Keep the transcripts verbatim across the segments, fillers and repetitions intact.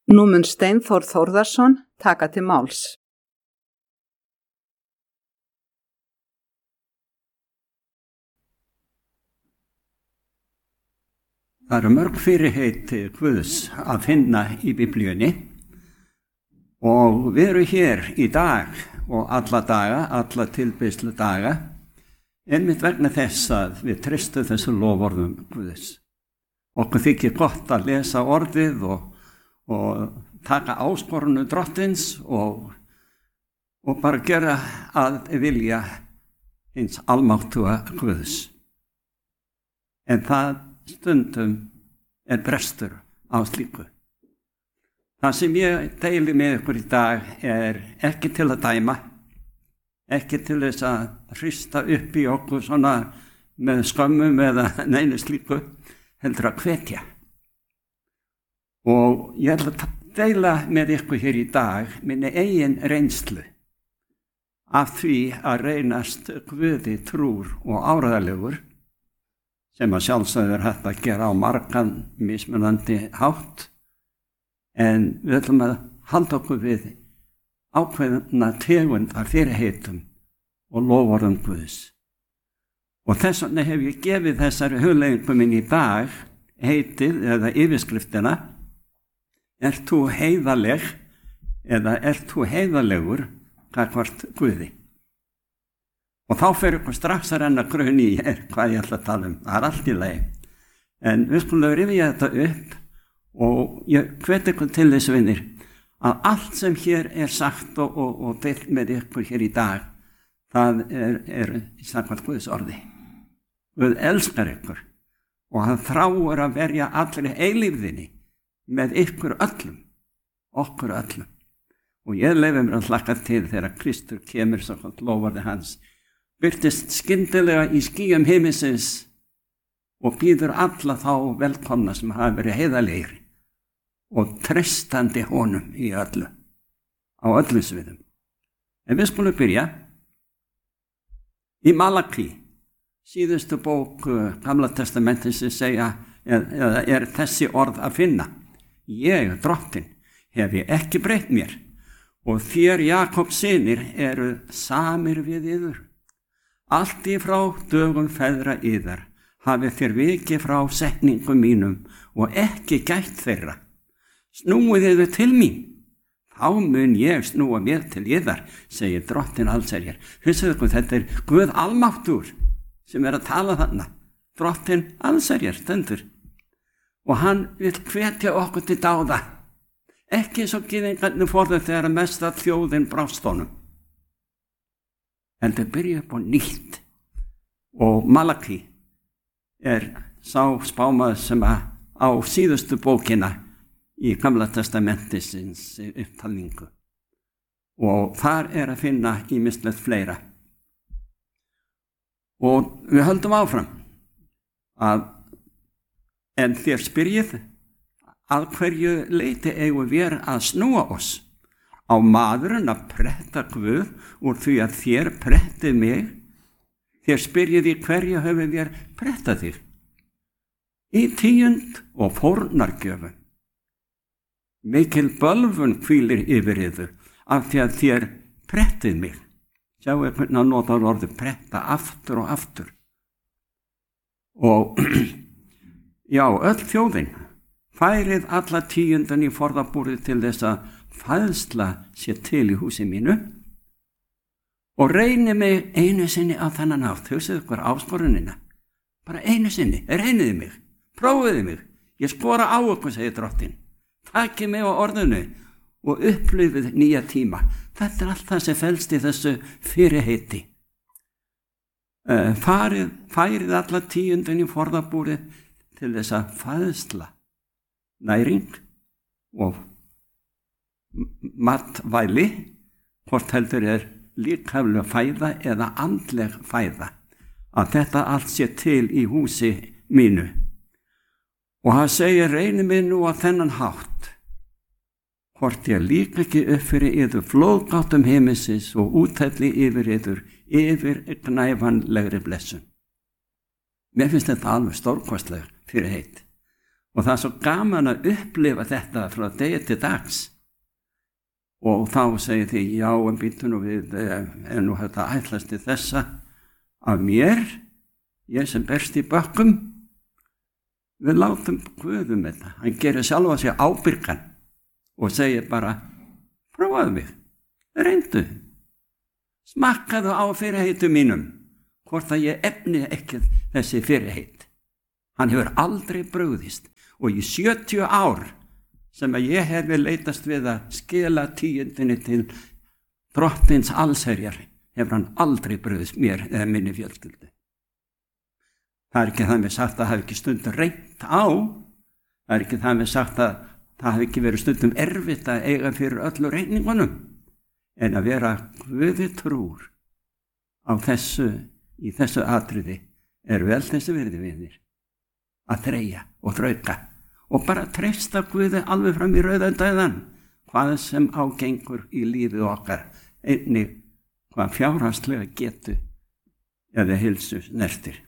Nú mun Steinþór Þórðarson taka til máls. Það eru mörg fyrirheit Guðs að finna í Biblíunni og við erum hér í dag og alla daga, alla tilbeiðslu daga, einmitt vegna þess að við treystum þessu loforðum Guðs. Okkur þykir gott að lesa orðið og, og taka áskorunu drottins og, og bara gera að vilja hins almáttuga Guðs. En það stundum er brestur á slíku. Það sem ég deili með ykkur í dag er ekki til að dæma, ekki til þess að hrista upp í okkur svona með skömmum eða neinu slíku, heldur að hvetja. Og ég ætla að deila með ykkur hér í dag minni eigin reynslu af því að reynast Guði trúr og áreiðanlegur, sem að sjálfsögðu er hægt að gera á margan mismunandi hátt, en við ætlum að halda okkur við ákveðna tegundar fyrirheitum og loforðum Guðs. Og þess vegna hef ég gefið þessari hugleiðingu minni í dag heitið eða yfirskriftina Ert þú heiðaleg eða ert þú heiðalegur gagnvart Guði? Og þá fer ykkur strax að renna grunn í er hvað ég ætla að tala um. Það er allt í lagi. En við skulum rifja þetta upp og ég hvet ykkur til þess vinir að allt sem hér er sagt og, og, og deilt með ykkur hér í dag, það er, er samkvæmt Guðs orði. Guð elskar ykkur og hann þráir að verja allri eilífðinni með ykkur öllum, okkur öllum. Og ég leyfi mér að hlakka til þegar Kristur kemur samkvæmt loforði hans, birtist skyndilega í skýjum himinsins og býður alla þá velkomna sem hafa verið heiðalegir og treystandi honum í öllu, á öllum sviðum. En við skulum byrja í Malaki, síðustu bók Gamla testamentins sem segja, eða er þessi orð að finna. Ég, drottin, hef ég ekki breytt mér og þér Jakobs synir eru samir við yður. Allt í frá dögum feðra yðar hafið þér vikið frá setningum mínum og ekki gætt þeirra. Snúið yður til mín, þá mun ég snúa mér til yðar, segir drottin allsherjar. Hugsaðu ykkur, þetta er Guð almáttur sem er að tala þarna. Drottin allsherjar stendur. Og hann vil hvetja okkur til dáða. Ekki eins og gyðingarnir forðum þegar mest að þjóðin brást honum. En þau byrja upp á nýtt. Og Malaki er sá spámaður sem að á síðustu bókina í Gamla testamentisins upptalningu. Og þar er að finna ýmislegt fleira. Og við höldum áfram að en þér spyrjið að hverju leiti eigum við að snúa oss. Á maðurinn að pretta Guð úr því að þér prettið mig. Þér spyrjið í hverju höfum við prettað þig. Í tíund og fórnargjöfum. Mikil bölvun hvílir yfir yður af því að þér prettið mig. Sjáu hvernig að nota orðið pretta aftur og aftur. Og já, öll þjóðin færið alla tíundan í forðabúrið til þess að fæðsla sé til í húsi mínu og reyni mig einu sinni á þennan hátt. Hugsaðu ykkur áskorunina. Bara einu sinni, reyniði mig, prófiði mig. Ég skora á ykkur, segir drottin. Takið mig á orðinu og upplifið nýja tíma. Þetta er allt það sem felst í þessu fyrirheiti. Uh, farið, færið alla tíundan í forðabúrið til þess að fæðsla, næring og matvæli, hvort heldur er líkamleg fæða eða andleg fæða, að þetta allt sé til í húsi mínu. Og hann segir, reyni mig nú að þennan hátt, hvort ég líka ekki upp fyrir yður flóðgáttum himinsins og úthelli yfir yður, yfir gnæfanlegri blessun. Mér finnst þetta alveg stórkostleg fyrirheit. Og það er svo gaman að upplifa þetta frá degi til dags. Og þá segir því, já, en býttu nú við, er nú þetta ætlast til þessa af mér, ég sem berst í bökkum, við látum Guð um þetta. Hann gerir sjálfa sig ábyrgan og segir bara, prófaðu mig, reyndu, smakkaðu á fyrirheitum mínum, hvort að ég efni ekki þessi fyrirheit. Hann hefur aldrei brugðist og í sjötíu ár sem að ég hef leitast við að skila tíundinni til drottins allsherjar, hefur hann aldrei brugðist mér eða minni fjölskyldu. Það er ekki það með sagt að það hafi ekki stundum reynt á, það er ekki það með sagt að það hafi ekki verið stundum erfitt að eiga fyrir öllu reyningunum, en að vera Guði trúr á þessu, í þessu atriði er vel þessi verði vinir, að þreyja og þrauka og bara treysta Guði alveg fram í rauðan dauðan, hvað sem ágengur í lífið okkar, einnig hvað fjárhagslega getu eða heilsu snertir.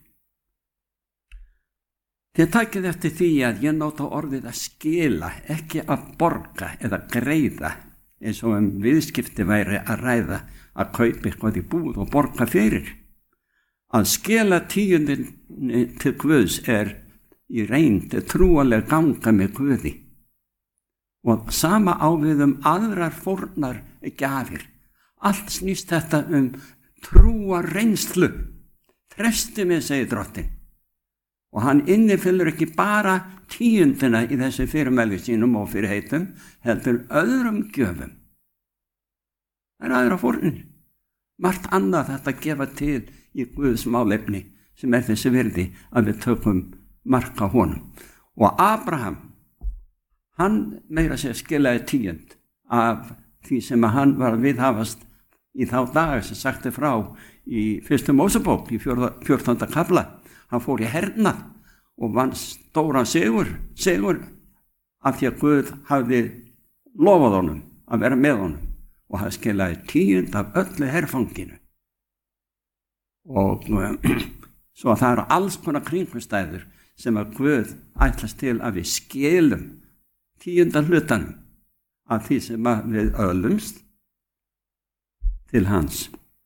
Þið takið eftir því að ég nota orðið að skila, ekki að borga eða greiða, eins og um viðskipti væri að ræða að kaupa eitthvað í búð og borga fyrir. Að skila tíundin til Guðs er í reynd trúaleg ganga með Guði. Og sama á við um aðrar fórnar gjafir. Allt snýst þetta um trúar reynslu. Treysti mig, segir drottin. Og hann innifyllir ekki bara tíundina í þessu fyrirmæli sínum og fyrirheitum, heldur öðrum gjöfum. Það er aðra fórnir. Margt annað þetta gefa til í Guðs málefni sem er þessi virði að við tökum marka honum. Og Abraham, hann meira sér skilaði tíund af því sem að hann var viðhafast í þá daga sem sagti frá í fyrstu Mósebók í fjórtánda kafla. Hann fór í hernað og vann stóran sigur, sigur af því að Guð hafði lofað honum að vera með honum og hann skilaði tíund af öllu herfanginu. Og svo að það eru alls konar kringumstæður sem að Guð ætlast til að við skilum tíunda hlutanum af því sem að við öllumst til hans.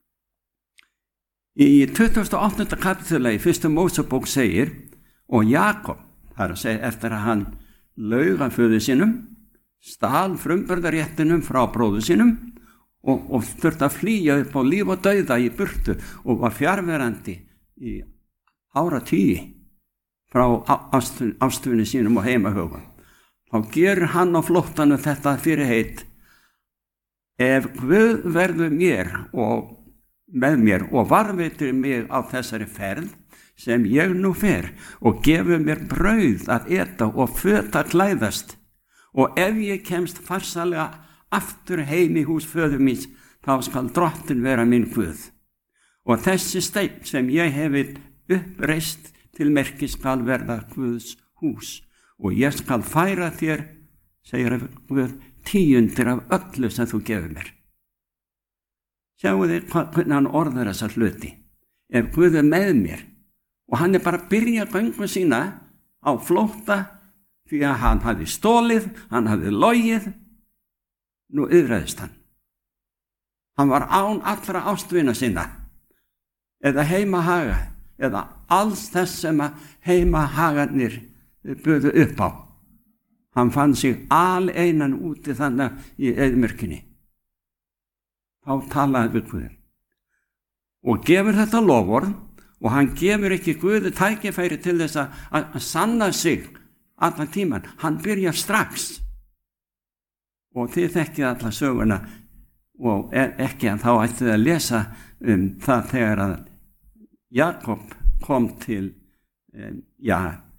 Í tuttugasta og áttunda kapítula í fyrstu Mósebók segir, og Jakob, það er að segja eftir að hann laug að föður sínum, stal frumburðarréttinum frá bróður sínum og, og þurfti að flýja upp á líf og dauða í burtu og var fjarverandi í áratugi frá ástvinni sínum og heimahögum. Þá gerur hann á flóttanum þetta fyrirheit, ef Guð verður mér og með mér og varveitir mig á þessari ferð sem ég nú fer og gefur mér brauð að eta og föt að klæðast og ef ég kemst farsalega aftur heim í hús föður míns þá skal drottin vera minn Guð og þessi steinn sem ég hefi uppreist til merkis skal verða Guðs hús og ég skal færa þér, segir Guð, tíundir af öllu sem þú gefur mér. Sjáu þið hvernig hann orðar þessa hluti. Ef Guð er með mér og hann er bara að byrja göngu sína á flótta því að hann hafði stólið, hann hafði logið, nú yðræðist hann. Hann var án allra ástvina sinna eða heimahaga eða alls þess sem að heimahagarnir buðu upp á. Hann fann sig aleinan úti þannig í eyðimörkinni. Þá talaði við Guð og gefur þetta loforð og hann gefur ekki Guði tækifæri til þess að, að sanna sig allan tíman, hann byrjar strax og þið þekkið alla söguna og ekki en þá ættið að lesa um það þegar að Jakob kom til um, já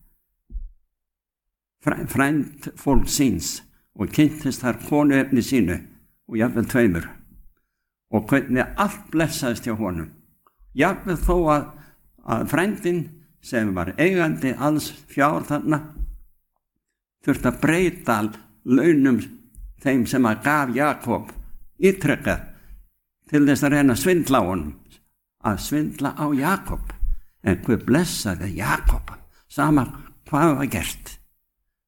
frænd fólk síns og kynntist þar konuefni sínu og jafnvel tveimur og hvernig allt blessaðist hjá honum. Jafnvel þó að, að frændin sem var eigandi alls fjár þarna þurfti að breyta launum þeim sem að gaf Jakob ítrekkað til þess að reyna að svindla á honum, að svindla á Jakob. En Guð blessaði Jakob, sama hvað var gert.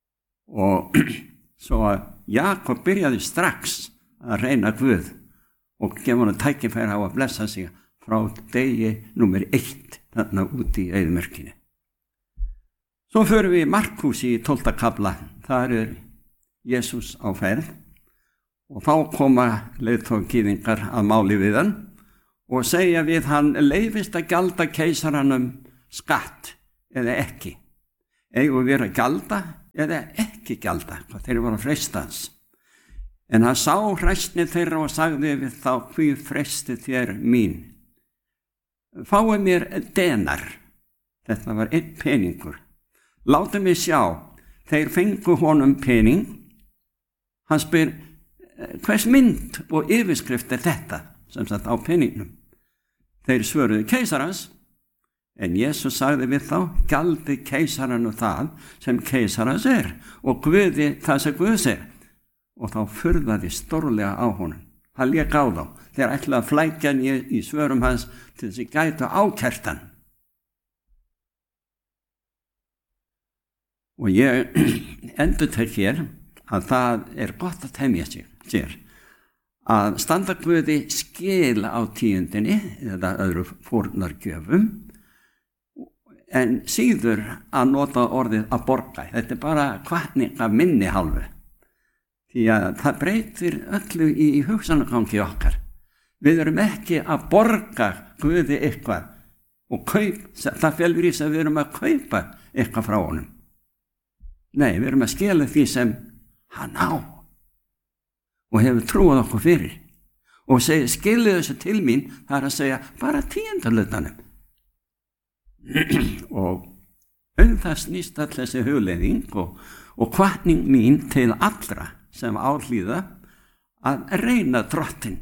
Og svo Jakob byrjaði strax að reyna Guð og gefa hann tækifæri á að blessa sig frá degi númer eitt þarna úti í eyðimörkinni. Svo förum við í Markús í tólfta kafla. Þar er Jesús á ferð og þá koma leiðtogagyðingar að máli við hann og segja við hann: leyfist að gjalda keisaranum skatt eða ekki? Eigum við að gjalda eða ekki gjalda? Þeir voru að freista hans. En hann sá hræsni þeirra og sagði við þá: hví freistið þér mín? Fáið mér denar. Þetta var einn peningur. Látum við sjá. Þeir fengu honum pening. Hann spyr: hvers mynd og yfirskrift er þetta sem satt á peningnum? Þeir svöruðu: keisarans. En Jesús sagði við þá: gjaldi keisaranu það sem keisarans er og Guði það sem Guðs er. Og þá furðaði stórlega á honum. Hann lék á þá. Þeir ætlaði að flækja hann í svörum hans til þess að gæta ákært hann. Og ég endurtek hér að það er gott að temja sér að standa Guði skil á tíundinni eða öðru fórnargjöfum, en síður að nota orðið að borga. Þetta er bara hvatning af minni hálfu. Því að það breytir öllu í hugsanagangi okkar. Við erum ekki að borga Guði eitthvað og kaup, það felur í sig að við erum að kaupa eitthvað frá honum. Nei, við erum að skila því sem hann á og hefur trúað okkur fyrir og segja: skilið þessu til mín, það er að segja bara tíundarhlutanum. Og um það snýst all þessi hugleiðing og, og hvatning mín til allra sem áhlýða að reyna Drottinn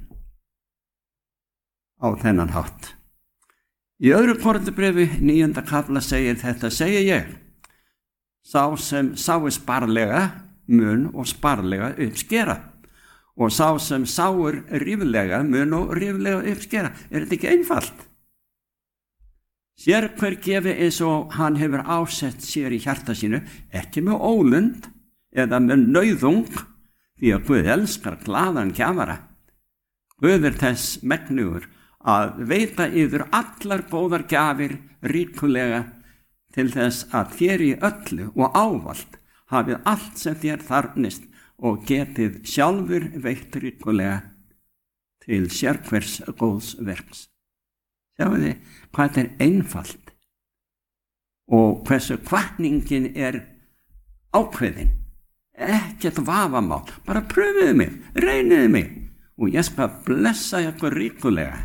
á þennan hátt. Í öðru Korinthubréfi níunda kafla segir: þetta segi ég, sá sem sái sparlega mun og sparlega uppskera, og sá sem sáir ríflega mun og ríflega uppskera. Er þetta ekki einfalt? Sér hver gefi eins og hann hefur ásett sér í hjarta sínu, ekki með ólund eða með nauðung, því að Guð elskar glaðan gjafara. Guð er þess megnugur að veita yður allar góðar gjafir ríkulega, til þess að þér í öllu og ávallt hafið allt sem þér þarfnist og getið sjálfur veitt ríkulega til sérhvers góðs verks. Sjáu þið hvað þetta er einfalt og hversu hvatningin er ákveðin. Ekkert vafamál, bara pröfuðu mig, reyniðu mig og ég skal blessa ykkur ríkulega.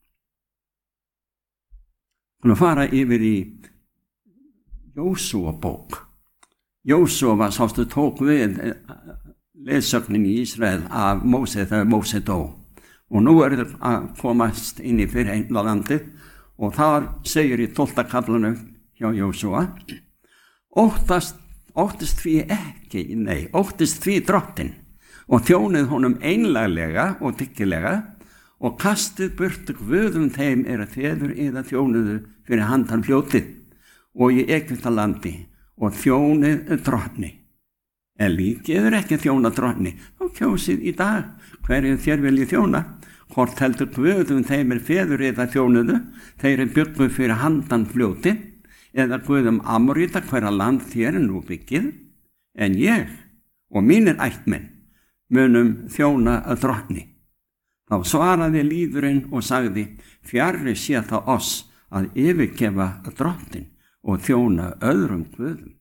Við fara yfir í Jósúa bók. Jósúa var sástu tók við leiðsögnin í Ísrael af Móse þegar Móse dó. Og nú er það að komast inn í fyrir einla landið og þar segir í tólfta kaflanum hjá Jósúa: óttast óttist því ekki, nei, óttist því Drottinn og þjónið honum einlaglega og dyggilega og kastið burtu guðum þeim er að feður eða þjónuðu fyrir handan fljótið og í Egyptalandi og þjónið drottni. En líkið er ekki þjóna drottni, þá kjósið í dag hverju þér viljið þjóna, hvort heldur guðum þeim er feður eða þjónuðu, þeir er byggu fyrir handan fljótið, eða guðum Amoríta hverja land þér er nú byggið, en ég og mínir ættmenn munum þjóna að drottni. Þá svaraði líðurinn og sagði: fjarri sé það oss að yfirgefa að drottin og þjóna öðrum guðum.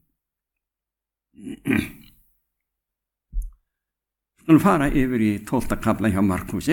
Skulum fara yfir í tólfta kafla hjá Markúsi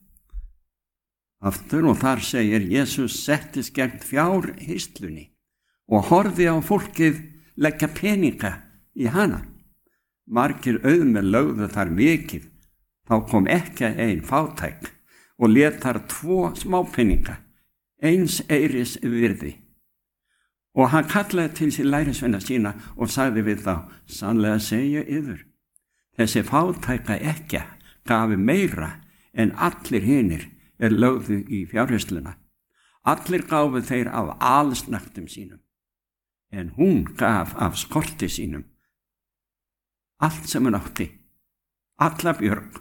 aftur og þar segir: Jesús settist gegn fjárhirslunni og horfði á fólkið leggja peninga í hana. Margir auðmenn lögðu þar mikið, þá kom ekki ein fátæk og lét þar tvo smápeninga, eins eiris virði. Og hann kallaði til sér lærisveina sína og sagði við þá: sannlega segja yður, þessi fátæka ekkja gafi meira en allir hinir er lögðu í fjárhirsluna. Allir gáfu þeir af alsnaktum sínum, en hún gaf af skorti sínum. allt sem hann átti, alla björg.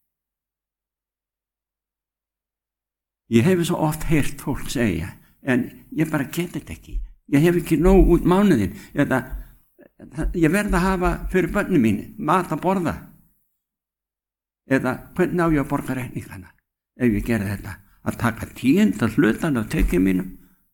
Ég hef svo oft heyrt fólk segja, en ég bara geti þetta ekki. Ég hef ekki nóg út mánuðin. Eða, ég verð að hafa fyrir börnum mín mat að borða. Eða hvernig á ég að borga reikningana ef ég gerði þetta? Að taka tíunda hlutan af tekjum mínum.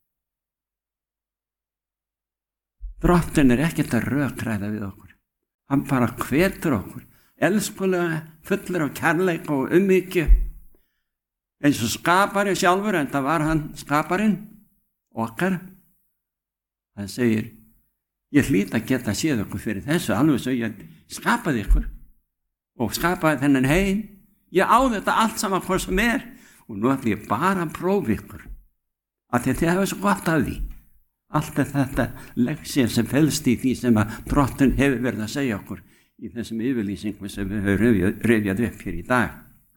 Drottinn er ekkert að rökræða við okkur. Hann bara hvetur okkur, elskulega, fullur af kærleik og umhyggju. Eins og skapari sjálfur, en það var hann skaparinn okkar. Hann segir, ég hlýt að geta séð okkur fyrir þessu, alveg svo ég skapaði ykkur og skapaði þennan heim. Ég á þetta allt saman hvað sem er og nú ætlum ég bara að prófa ykkur af því að þið hafa svo gott af því. Allt er þetta leksía sem felst í því sem að Drottinn hefur verið að segja okkur í þessum yfirlýsingum sem við höfum rifjað upp hér í dag.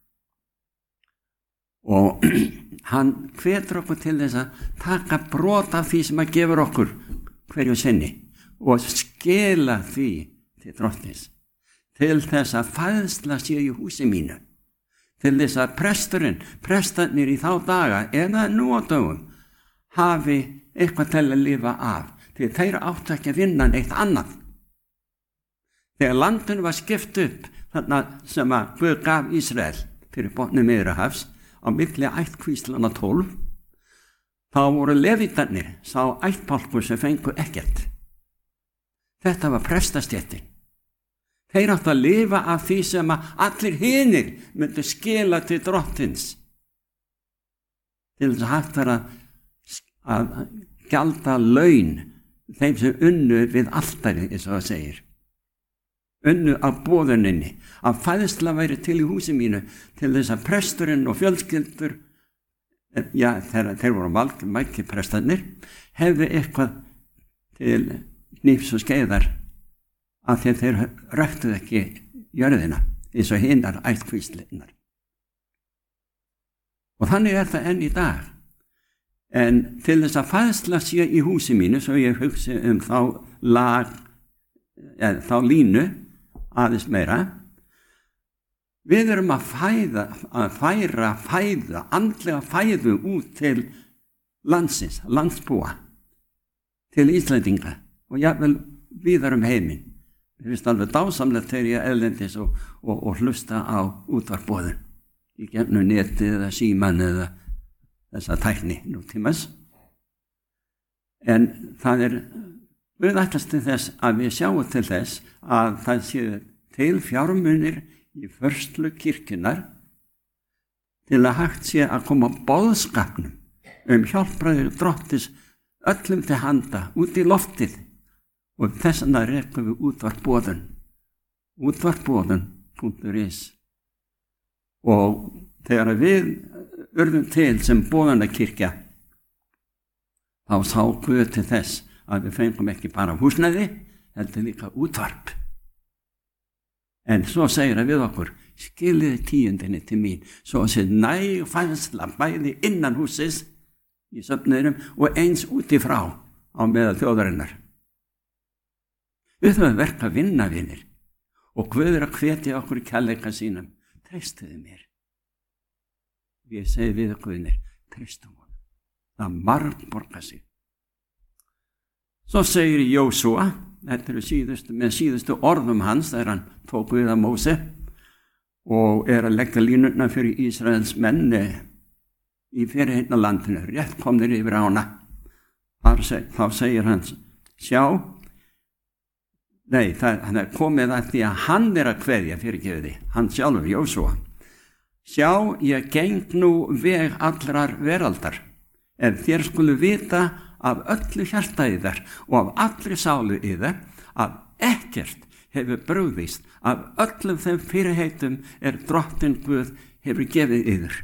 Og hann hvetur okkur til þess að taka brot af því sem að gefur okkur hverju sinni og skila því til Drottins, til þess að fæðsla sé í húsi mínu, til þess að presturinn, prestarnir í þá daga eða nú á dögum hafi eitthvað til að lifa af, því þeir áttu ekki að vinna neitt annað. Þegar landinu var skipt upp, þarna sem að Guð gaf Ísrael fyrir botni Miðjarðarhafs, á milli ættkvíslana tólf, þá voru levítarnir, sá ættbálkur sem fengu ekkert. Þetta var prestastéttin. Þeir áttu að lifa af því sem að allir hinir myndu skila til Drottins. Til þess að hægt var að, að gjalda laun þeim sem unnu við altari, eins og það segir. Unnu af boðuninni, að fæðsla væri til í húsi mínu, til þess að presturinn og fjölskyldur, já, þeir, þeir voru mælki prestarnir, hefðu eitthvað til hnífs og skeiðar, af því að þeir ræktuðu ekki jörðina, eins og hinnar ættkvíslinnar. Og þannig er það enn í dag. En til þess að fæðsla sé í húsi mínu, svo ég hugsi um þá lag, eða þá línu, aðeins meira, við erum að fæða, að færa fæða, andlega fæðu út til landsins, landsbúa, til Íslendinga og jafnvel víðar um heiminn. Mér finnst alveg dásamlegt þegar ég erlendis og, og, og hlusta á útvarpboðun í gegnum netið eða síman eða þessa tækni nútímans. En það er við ætlast til þess að við sjáum til þess að það séu til fjármunir í förslu kirkjunar til að hægt sé að koma boðskapnum um hjálpræður Drottins öllum til handa út í loftið og þess vegna rekum við útvarpboðun útvarpboðun punktur is og þegar við urðum til sem boðunarkirkja þá sá Guð til þess að við fengum ekki bara húsnæði, heldur líka útvarp. En svo segir það við okkur, skiliði tíundinni til mín, svo að sé næg fæðsla bæði innan húsins í söfnuðurum og eins úti frá á meðal þjóðarinnar. Við höfum verk að vinna vinir og Guð er að hvetja okkur í kærleika sínum, treystuðu mér. Ég segi við Guðnir, treystum honum. Það margborgar sig. Svo segir Jósúa, þetta eru síðustu, með síðustu orðum hans, þegar hann tók við að Móse og er að leggja línuna fyrir Ísraels menn í fyrirheitna landinu, rétt komnir yfir ána. Þá segir hann, sjá, nei, það, hann er komið að því að hann er að kveðja fyrirgefiði, hann sjálfur Jósúa. Sjá, ég geng nú veg allrar veraldar, en þér skulu vita af öllu hjarta yðar og af allri sálu yðar, að ekkert hefur brugðist af öllum þeim fyrirheitum er Drottinn Guð hefur gefið yður.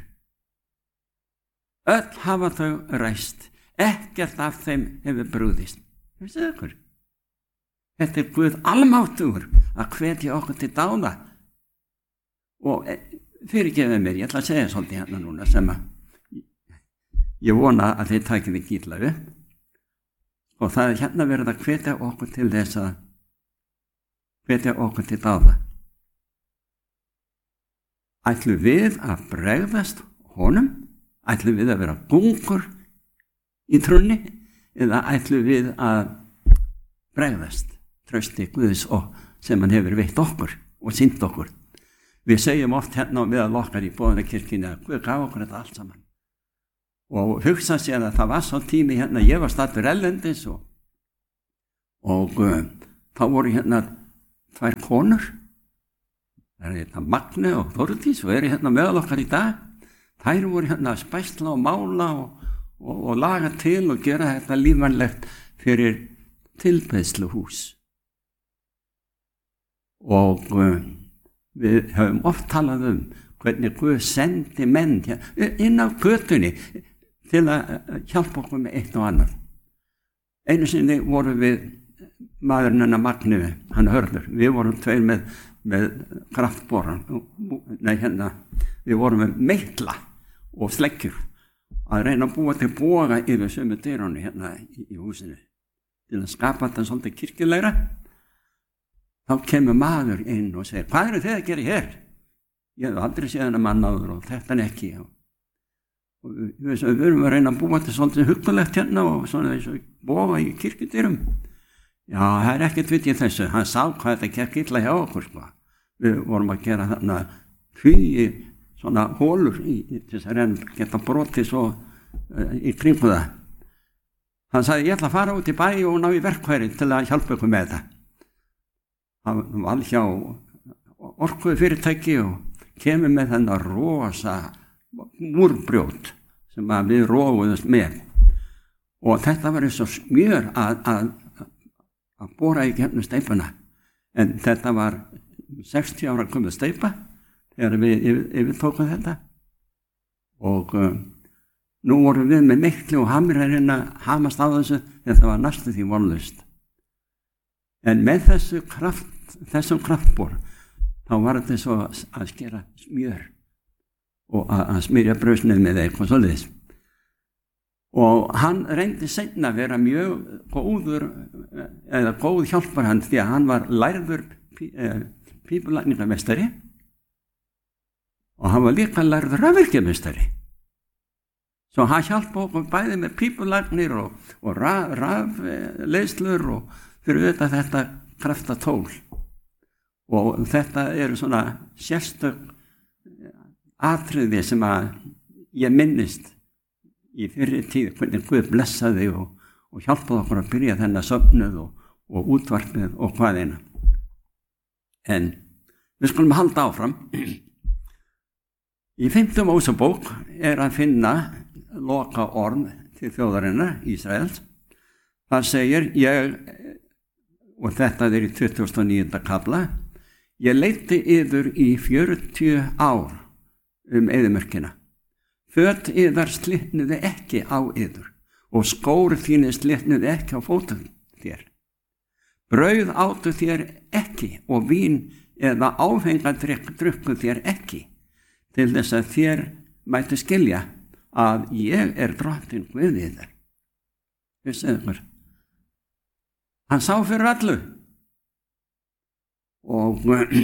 Öll hafa þau ræst, ekkert af þeim hefur brugðist. Veistu ykkur? Þetta er Guð almáttugur að hvetja okkur til dáða. Og fyrirgefið mér, ég ætla að segja svolítið hérna núna sem að ég vona að þið takið ekki illa upp. Og það er hérna verið að hvetja okkur til þess að hvetja okkur til dáða. Ætlum við að bregðast honum? Ætlum við að vera gungur í trúnni? Eða ætlum við að bregðast trausti Guðs og sem hann hefur veitt okkur og sýnt okkur? Við segjum oft hérna á meðal okkar í boðunarkirkjunni að Guð gaf okkur þetta allt saman. Og hugsa sér að það var svo tími hérna, ég var staddur ellendis og, og uh, þá voru hérna tvær konur. Það er hérna Magne og Þórdís og eru hérna meðal okkar í dag. Þær voru hérna að spæsla og mála og, og, og laga til og gera þetta lífvænlegt fyrir tilbeiðsluhús. Og uh, við höfum oft talað um hvernig Guð sendi menn inn á götunni til að hjálpa okkur með eitt og annað. Einu sinni voru við maðurinn hennar Magni, hann Hörður, við vorum tveir með með kraftboran, nei hérna, við vorum með meitla og sleggjur að reyna að búa til boga yfir sömu dyrunni hérna í, í húsinu til að skapa þetta svolítið kirkjulegra. Þá kemur maður inn og segir, hvað eru þið að gera hér? Ég hef aldrei séð hennar mann áður og þetta er ekki. Og, og við, við erum að reyna að búa til svolítið huggulegt hérna og svona þessu boga í kirkjudyrum. Já, það er ekkert vitið þessu. Hann sá hvað þetta gekk illa hjá okkur, sko. Við vorum að gera þarna hugi, svona hólur í, í þess að reyna geta brotið svo uh, í kringu það. Hann sagði, ég ætla að fara út í bæ og ná í verkfæri til að hjálpa ykkur með þetta. Hann var hjá orkufyrirtæki og kemur með þennan rosa múrbrjót sem að við róguðumst með. Og þetta var eins og smjör að, að að bora í gegnum steipuna, en þetta var sextíu ára komið steipa þegar við yfir, yfirtókum þetta og uh, nú vorum við með miklu og hamrarinn að hamast á þessu, þetta var næstu því vonlaust. En með þessu kraft, þessum kraftbor þá var þetta svo að skera smjör og að, að smyrja brauðsneið með eitthvað svoleiðis. Og hann reyndi seinna að vera mjög góður eða góð hjálpar hann því að hann var lærður pí, eh, pípulækningameistari og hann var líka lærður rafvirkjameistari. Svo hann hjálpa okkur bæði með pípulæknir og, og raf, rafleiðslur og fyrir auðvitað þetta kraftatól. Og þetta eru svona sérstök atriði sem að ég minnist í fyrri tíð, hvernig Guð blessaði og, og hjálpaði okkur að byrja þennan söfnuð og, og útvarpið og hvað eina. En við skulum halda áfram. Í fimmtu Mósebók er að finna loka orð til þjóðarinnar, Ísraels. Það segir, ég, og þetta er í tuttugasta og níunda kafla, ég leiddi yður í fjörutíu ár um eyðimörkina. Föt yðar slitnuði ekki á yður og skór þínir slitnuði ekki á fótum þér. Brauð áttu þér ekki og vín eða áfengadrykk drukku þér ekki til þess að þér mætti skilja að ég er drottinn Guð yðar. Vissið ykkur? Hann sá fyrir allu og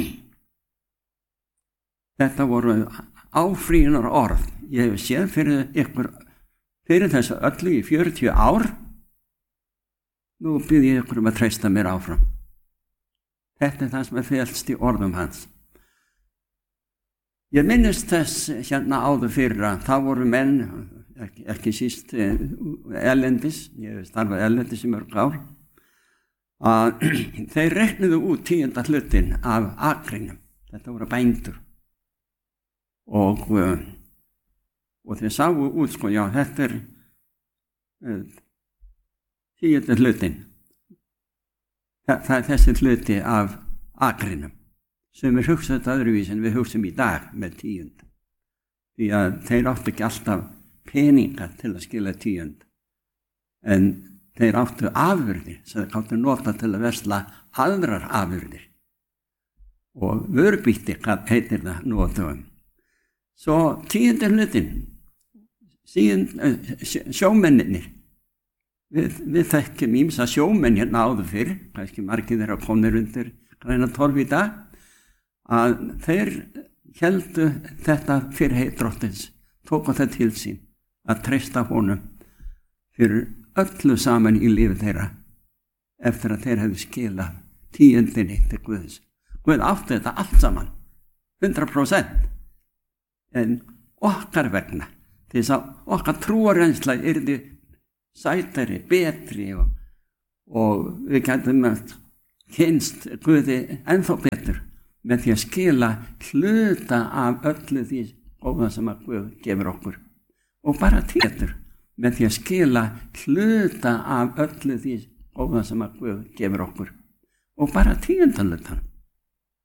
þetta voru áfrýjunar orð. Ég hef séð fyrir ykkur fyrir þessu öllu í fjörutíu ár. Nú bið ég ykkur um að treysta mér áfram. Þetta er það sem er félst í orðum hans. Ég minnist þess hérna áður fyrir að það voru menn, ekki, ekki síst ellendis, ég hef starfað ellendis í mörg ár, að þeir reiknuðu út tíunda hlutin af akrinum. Þetta voru bændur. Og, og þeir sáu út, sko, já, þetta er uh, tíunda hlutin. Það, það er þessi hluti af akrinum sem er hugsað öðruvísi en við hugsum í dag með tíund. Því að þeir áttu ekki alltaf peninga til að skila tíund. En þeir áttu afurðir sem þeir áttu nota til að versla aðrar afurðir. Og vörubíti, hvað heitir það nú á dögum. Svo tíundir hlutin, sjómenninir, við, við þekkjum ýmsa sjómenn hérna áður fyrr, kannski margir þeirra komnir undir græna torf í dag, að þeir heldu þetta fyrirheit drottins, tóku það til sín að treysta honum fyrir öllu saman í lífi þeirra eftir að þeir hefðu skilað tíundinni til Guðs. Guð átti þetta allt saman, hundrað prósent, en okkar vegna, til þess að okkar trúarreynsla yrði sætari, betri og, og við gætum að kynst Guði ennþá betur með því að skila hluta af öllu því góða sem að Guð gefur okkur og bara tíður með því að skila hluta af öllu því góða sem að Guð gefur okkur og bara tíundalutan